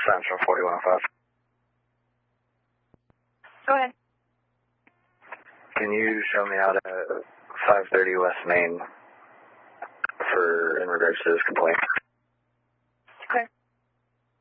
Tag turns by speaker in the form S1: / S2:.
S1: Central 4105.
S2: Go ahead.
S1: Can you show me out at 530 West Main in regards to this complaint?